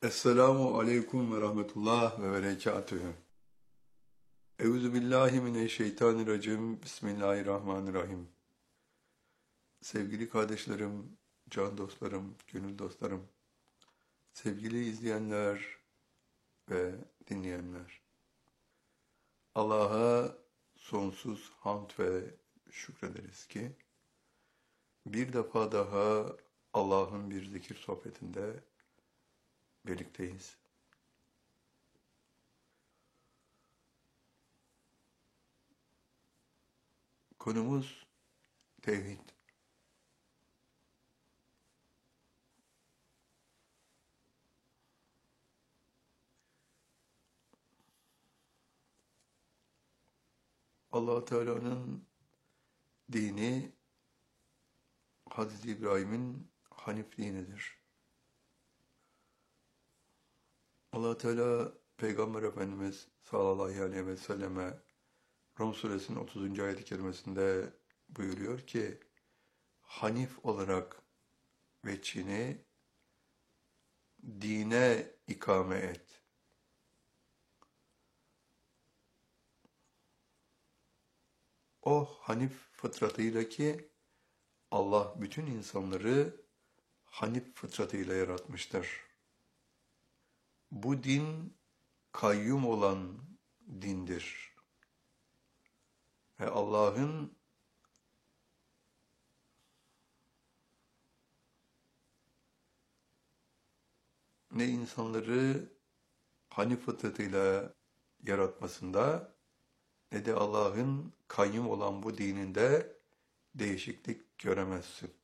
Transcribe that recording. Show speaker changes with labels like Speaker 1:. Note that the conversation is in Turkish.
Speaker 1: Esselamu aleyküm ve rahmetullah ve berekatühü. Euzu billahi mineşşeytanirracim. Bismillahirrahmanirrahim. Sevgili kardeşlerim, can dostlarım, gönül dostlarım, sevgili izleyenler ve dinleyenler. Allah'a sonsuz hamd ve şükrederiz ki bir defa daha Allah'ın bir zikir sohbetinde birlikteyiz. Konumuz tevhid. Allah Teala'nın dini Hazreti İbrahim'in Hanif dinidir. Allah Teala Peygamber Efendimiz sallallahu aleyhi ve selleme Rum suresinin 30. ayet-i kerimesinde buyuruyor ki Hanif olarak veçhini dine ikame et. O Hanif fıtratıyla ki Allah bütün insanları Hanif fıtratıyla yaratmıştır. Bu din kayyum olan dindir. Ve Allah'ın ne insanları Hanif fıtratıyla yaratmasında ne de Allah'ın kayyum olan bu dininde değişiklik göremezsin.